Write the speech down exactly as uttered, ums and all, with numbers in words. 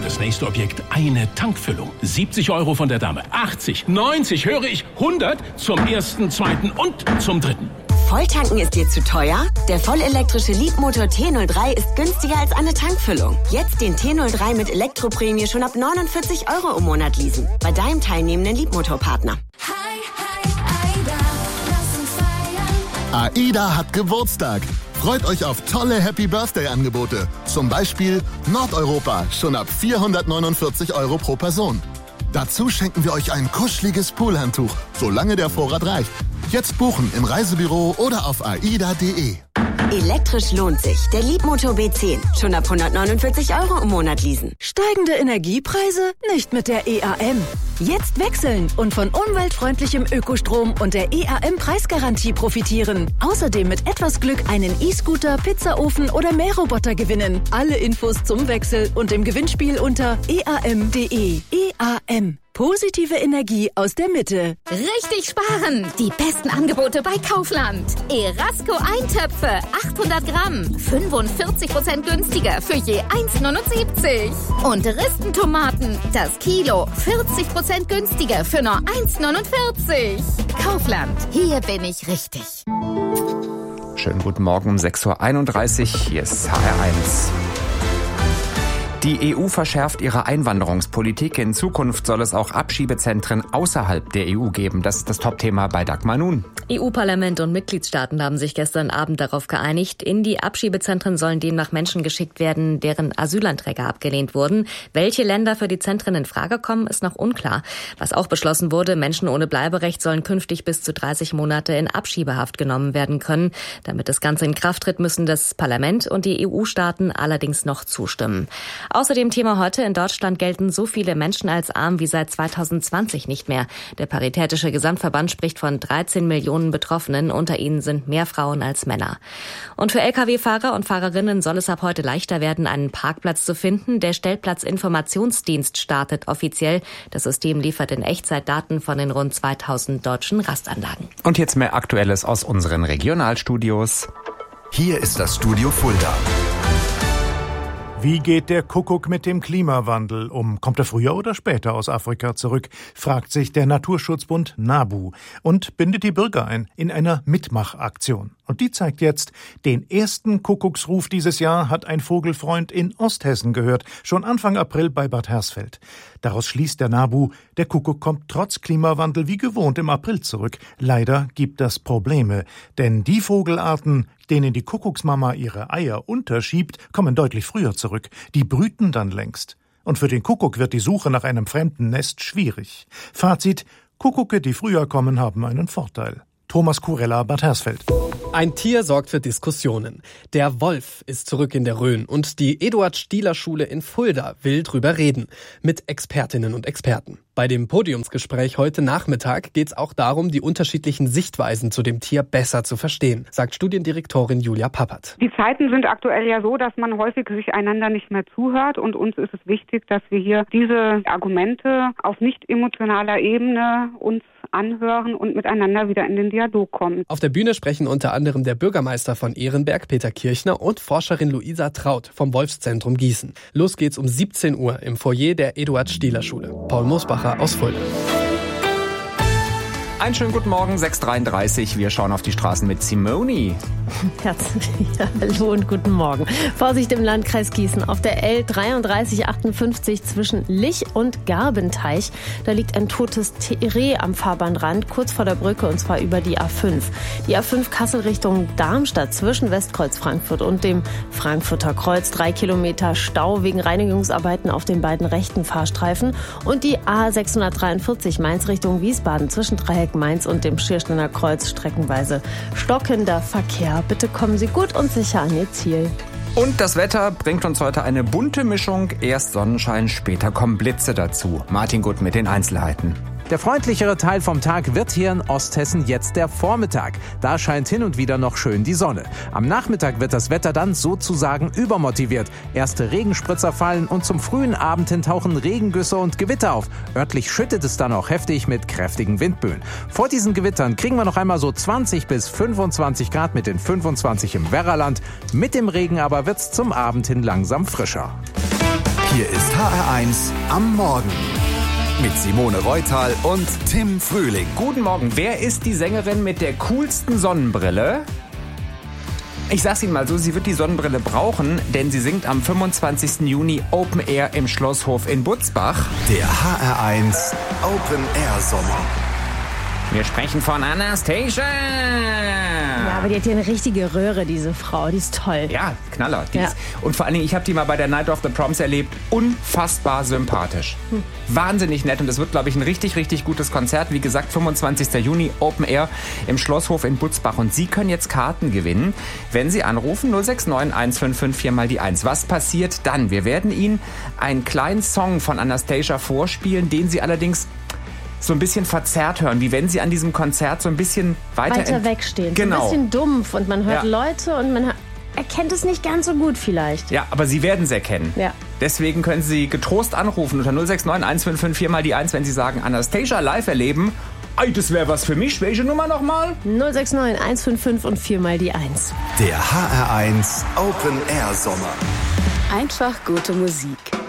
das nächste Objekt eine Tankfüllung. siebzig Euro von der Dame. achtzig, neunzig, höre ich, hundert zum ersten, zweiten und zum dritten. Volltanken ist dir zu teuer? Der vollelektrische Leapmotor T null drei ist günstiger als eine Tankfüllung. Jetzt den T null drei mit Elektroprämie schon ab neunundvierzig Euro im Monat leasen. Bei deinem teilnehmenden Leapmotor-Partner. AIDA hat Geburtstag. Freut euch auf tolle Happy-Birthday-Angebote. Zum Beispiel Nordeuropa, schon ab vierhundertneunundvierzig Euro pro Person. Dazu schenken wir euch ein kuscheliges Poolhandtuch, solange der Vorrat reicht. Jetzt buchen im Reisebüro oder auf aida punkt de. Elektrisch lohnt sich. Der Leapmotor B zehn. Schon ab hundertneunundvierzig Euro im Monat leasen. Steigende Energiepreise? Nicht mit der E A M. Jetzt wechseln und von umweltfreundlichem Ökostrom und der E A M-Preisgarantie profitieren. Außerdem mit etwas Glück einen E-Scooter, Pizzaofen oder Mähroboter gewinnen. Alle Infos zum Wechsel und im Gewinnspiel unter e a m punkt de. E A M. Positive Energie aus der Mitte. Richtig sparen! Die besten Angebote bei Kaufland. Erasco-Eintöpfe, achthundert Gramm, fünfundvierzig Prozent günstiger für je eins neunundsiebzig. Und Ristentomaten, das Kilo, vierzig Prozent günstiger für nur eins neunundvierzig. Kaufland, hier bin ich richtig. Schönen guten Morgen um sechs Uhr einunddreißig, hier ist H R eins. Die E U verschärft ihre Einwanderungspolitik. In Zukunft soll es auch Abschiebezentren außerhalb der E U geben. Das ist das Topthema bei Dagmar Nun. E U-Parlament und Mitgliedstaaten haben sich gestern Abend darauf geeinigt. In die Abschiebezentren sollen demnach Menschen geschickt werden, deren Asylanträge abgelehnt wurden. Welche Länder für die Zentren in Frage kommen, ist noch unklar. Was auch beschlossen wurde, Menschen ohne Bleiberecht sollen künftig bis zu dreißig Monate in Abschiebehaft genommen werden können. Damit das Ganze in Kraft tritt, müssen das Parlament und die E U-Staaten allerdings noch zustimmen. Außerdem Thema heute: In Deutschland gelten so viele Menschen als arm wie seit zweitausendzwanzig nicht mehr. Der Paritätische Gesamtverband spricht von dreizehn Millionen Betroffenen. Unter ihnen sind mehr Frauen als Männer. Und für L K W-Fahrer und Fahrerinnen soll es ab heute leichter werden, einen Parkplatz zu finden. Der Stellplatzinformationsdienst startet offiziell. Das System liefert in Echtzeit Daten von den rund zweitausend deutschen Rastanlagen. Und jetzt mehr Aktuelles aus unseren Regionalstudios. Hier ist das Studio Fulda. Wie geht der Kuckuck mit dem Klimawandel um? Kommt er früher oder später aus Afrika zurück, fragt sich der Naturschutzbund NABU und bindet die Bürger ein in einer Mitmachaktion. Und die zeigt jetzt, den ersten Kuckucksruf dieses Jahr hat ein Vogelfreund in Osthessen gehört, schon Anfang April bei Bad Hersfeld. Daraus schließt der NABU, der Kuckuck kommt trotz Klimawandel wie gewohnt im April zurück. Leider gibt das Probleme, denn die Vogelarten, denen die Kuckucksmama ihre Eier unterschiebt, kommen deutlich früher zurück. Die brüten dann längst. Und für den Kuckuck wird die Suche nach einem fremden Nest schwierig. Fazit: Kuckucke, die früher kommen, haben einen Vorteil. Thomas Kurella, Bad Hersfeld. Ein Tier sorgt für Diskussionen. Der Wolf ist zurück in der Rhön und die Eduard-Stieler-Schule in Fulda will drüber reden. Mit Expertinnen und Experten. Bei dem Podiumsgespräch heute Nachmittag geht es auch darum, die unterschiedlichen Sichtweisen zu dem Tier besser zu verstehen, sagt Studiendirektorin Julia Pappert. Die Zeiten sind aktuell ja so, dass man häufig sich einander nicht mehr zuhört, und uns ist es wichtig, dass wir hier diese Argumente auf nicht emotionaler Ebene uns anhören und miteinander wieder in den Dialog kommen. Auf der Bühne sprechen unter anderem der Bürgermeister von Ehrenberg, Peter Kirchner, und Forscherin Luisa Traut vom Wolfszentrum Gießen. Los geht's um siebzehn Uhr im Foyer der Eduard-Stieler-Schule. Paul Mosbacher aus Fulda. Einen schönen guten Morgen, sechs Uhr dreiunddreißig. Wir schauen auf die Straßen mit Simone. Herzlich ja, hallo und guten Morgen. Vorsicht im Landkreis Gießen. Auf der L dreiunddreißig achtundfünfzig zwischen Lich und Garbenteich. Da liegt ein totes Reh am Fahrbahnrand, kurz vor der Brücke, und zwar über die A fünf. Die A fünf Kassel Richtung Darmstadt zwischen Westkreuz Frankfurt und dem Frankfurter Kreuz. Drei Kilometer Stau wegen Reinigungsarbeiten auf den beiden rechten Fahrstreifen. Und die A sechshundertdreiundvierzig Mainz Richtung Wiesbaden zwischen Dreieck Mainz und dem Schiersteiner Kreuz streckenweise stockender Verkehr. Bitte kommen Sie gut und sicher an Ihr Ziel. Und das Wetter bringt uns heute eine bunte Mischung. Erst Sonnenschein, später kommen Blitze dazu. Martin Gutt mit den Einzelheiten. Der freundlichere Teil vom Tag wird hier in Osthessen jetzt der Vormittag. Da scheint hin und wieder noch schön die Sonne. Am Nachmittag wird das Wetter dann sozusagen übermotiviert. Erste Regenspritzer fallen und zum frühen Abend hin tauchen Regengüsse und Gewitter auf. Örtlich schüttet es dann auch heftig mit kräftigen Windböen. Vor diesen Gewittern kriegen wir noch einmal so zwanzig bis fünfundzwanzig Grad mit den fünfundzwanzig im Werraland. Mit dem Regen aber wird's zum Abend hin langsam frischer. Hier ist H R eins am Morgen. Mit Simone Reutal und Tim Frühling. Guten Morgen. Wer ist die Sängerin mit der coolsten Sonnenbrille? Ich sag's Ihnen mal so, sie wird die Sonnenbrille brauchen, denn sie singt am fünfundzwanzigsten Juni Open Air im Schlosshof in Butzbach. Der H R eins Open Air Sommer. Wir sprechen von Anastacia. Ja, aber die hat hier eine richtige Röhre, diese Frau. Die ist toll. Ja, Knaller. Die Ja. ist, und vor allen Dingen, ich habe die mal bei der Night of the Proms erlebt. Unfassbar sympathisch. Hm. Wahnsinnig nett. Und das wird, glaube ich, ein richtig, richtig gutes Konzert. Wie gesagt, fünfundzwanzigsten Juni Open Air im Schlosshof in Butzbach. Und Sie können jetzt Karten gewinnen, wenn Sie anrufen null sechs neun eins fünf fünf vier mal die eins. Was passiert dann? Wir werden Ihnen einen kleinen Song von Anastacia vorspielen, den Sie allerdings so ein bisschen verzerrt hören, wie wenn sie an diesem Konzert so ein bisschen weiter, Weiter wegstehen. Genau. So ein bisschen dumpf und man hört Ja. Leute und man erkennt es nicht ganz so gut vielleicht. Ja, aber Sie werden es erkennen. Ja. Deswegen können Sie getrost anrufen unter null sechs neun eins fünf fünf vier mal die eins, wenn Sie sagen, Anastacia live erleben. Ei, das wäre was für mich. Welche Nummer nochmal? null sechs neun eins fünf fünf und vier mal die eins. Der H R eins Open Air Sommer. Einfach gute Musik.